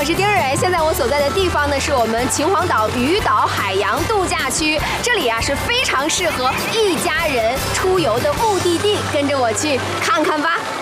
是丁蕊。现在我所在的地方呢，是我们秦皇岛渔岛海洋度假区，这里啊是非常适合一家人出游的目的地，跟着我去看看吧。